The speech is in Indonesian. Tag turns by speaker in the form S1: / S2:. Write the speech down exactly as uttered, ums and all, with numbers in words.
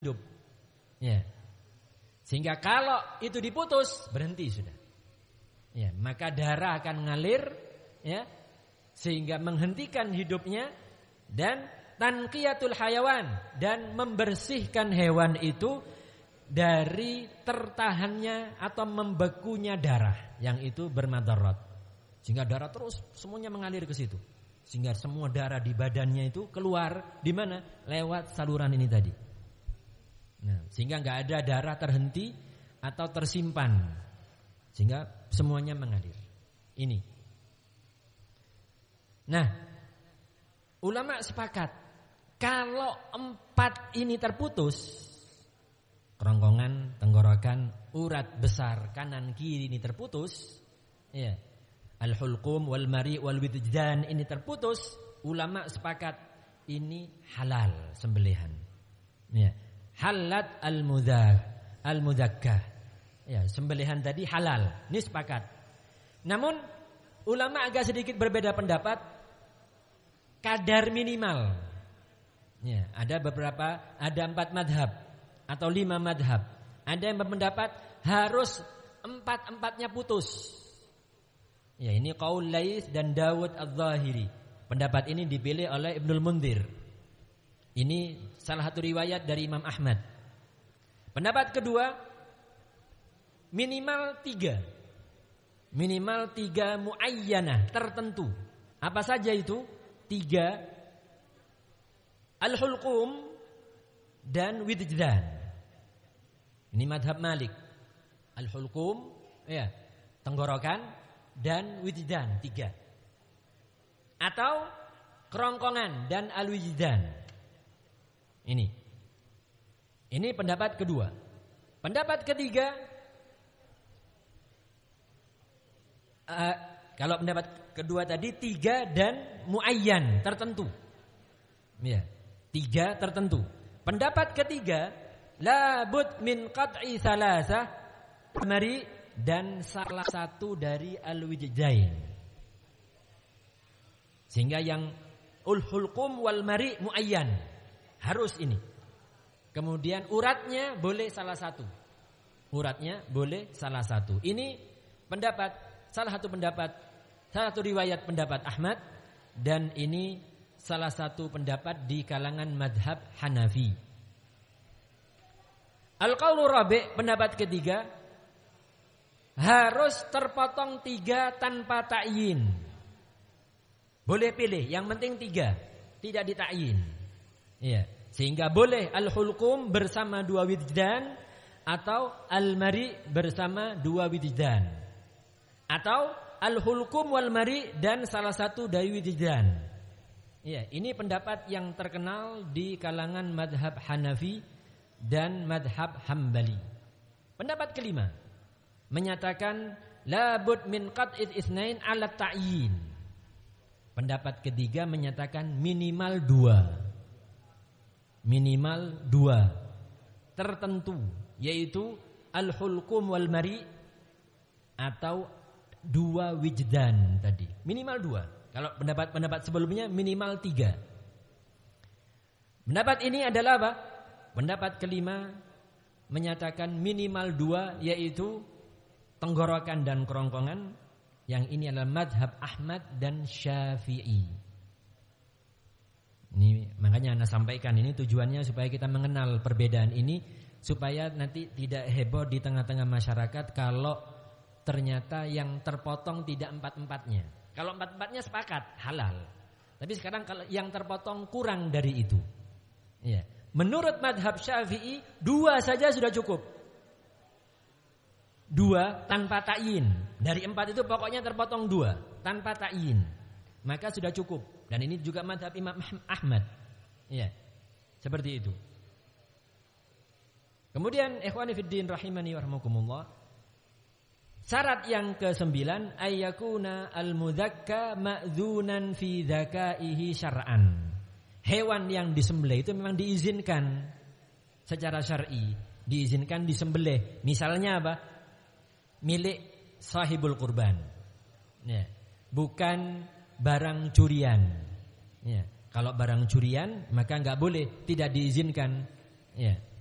S1: hidup. Ya. Sehingga kalau itu diputus, berhenti sudah. Ya, maka darah akan ngalir, ya, sehingga menghentikan hidupnya, dan tanqiyatul hayawan, dan membersihkan hewan itu dari tertahannya atau membekunya darah yang itu bermadarat. Sehingga darah terus semuanya mengalir ke situ. Sehingga semua darah di badannya itu keluar di mana? Lewat saluran ini tadi. Nah, sehingga nggak ada darah terhenti atau tersimpan. Sehingga semuanya mengalir. Ini. Nah, ulama sepakat kalau empat ini terputus, kerongkongan, tenggorokan, urat besar kanan kiri ini terputus, ya. Al-hulqum wal mari wal witjan ini terputus, ulama sepakat ini halal sembelihan. Ya. Halat al-mudah al-mudakkah. Ya, sembelihan tadi halal. Ini sepakat. Namun ulama agak sedikit berbeda pendapat kadar minimal. Ya, ada beberapa, ada empat madhab atau lima madhab. Ada yang berpendapat harus empat-empatnya putus. Ya, ini qaul Laits dan Dawud Az-Zahiri. Pendapat ini dipilih oleh Ibnul Mundhir. Ini salah satu riwayat dari Imam Ahmad. Pendapat kedua, minimal tiga. Minimal tiga muayyanah, tertentu. Apa saja itu? Tiga. Al-hulqum dan witjan. Ini madhab Malik. Al-hulqum, ya, tenggorokan dan witjan, tiga. Atau kerongkongan dan al-witjan. Ini. Ini pendapat kedua. Pendapat ketiga, uh, kalau pendapat kedua tadi tiga dan muayyan, tertentu. Ya, tiga tertentu. Pendapat ketiga, labud min qat'i salasah mari dan salah satu dari al-wijjain. Sehingga yang ul-hulqum wal mari muayyan, harus ini. Kemudian uratnya boleh salah satu. Uratnya boleh salah satu. Ini pendapat, salah satu pendapat, salah satu riwayat pendapat Ahmad, dan ini salah satu pendapat di kalangan madhab Hanafi. Al-qaulu rabi', pendapat ketiga, harus terpotong tiga tanpa ta'yin. Boleh pilih, yang penting tiga, tidak ditakyin. Ya, sehingga boleh al-hulqum bersama dua witjan, atau al-mari bersama dua witjan, atau al-hulqum wal mari dan salah satu dari witjan. Ya, ini pendapat yang terkenal di kalangan madhab Hanafi dan madhab Hambali. Pendapat kelima menyatakan labud min qat'id itsnain ala ta'yin. Pendapat ketiga menyatakan minimal dua. Minimal dua tertentu, yaitu al-hulqum wal mari atau dua wijdan tadi. Minimal dua. Kalau pendapat-pendapat sebelumnya minimal tiga. Pendapat ini adalah apa? Pendapat kelima menyatakan minimal dua, yaitu tenggorokan dan kerongkongan. Yang ini adalah madhab Ahmad dan Syafi'i. Ini makanya Anda sampaikan ini tujuannya supaya kita mengenal perbedaan ini, supaya nanti tidak heboh di tengah-tengah masyarakat kalau ternyata yang terpotong tidak empat-empatnya. Kalau empat-empatnya sepakat halal. Tapi sekarang kalau yang terpotong kurang dari itu. Ya. Menurut madhab Syafi'i dua saja sudah cukup. Dua tanpa ta'yin. Dari empat itu pokoknya terpotong dua tanpa ta'yin, maka sudah cukup. Dan ini juga madhab Imam Ahmad. Ya, seperti itu. Kemudian ikhwani fiddin rahimani warahmukumullah, syarat yang kesembilan, ayyakuna al-mudzakka ma'dzunan fi dzakaihi syar'an. Hewan yang disembelih itu memang diizinkan secara syar'i, diizinkan disembelih. Misalnya apa? Milik sahibul kurban, ya, bukan barang curian. Ya, kalau barang curian maka nggak boleh, tidak diizinkan. Ya,